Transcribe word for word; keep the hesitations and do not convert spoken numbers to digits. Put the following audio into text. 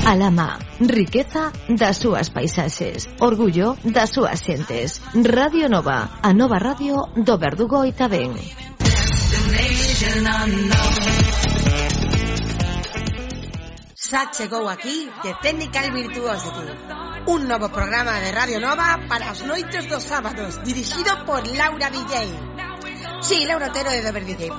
Alama, riqueza das súas paisaxes, orgullo das súas xentes. Radio Nova, a nova radio do Verdugo e tamén. Xa chegou aquí The Technical Virtuosity, un novo programa de Radio Nova para as noites dos sábados, dirixido por Laura D J. Sí, Laura Otero de Dover D J,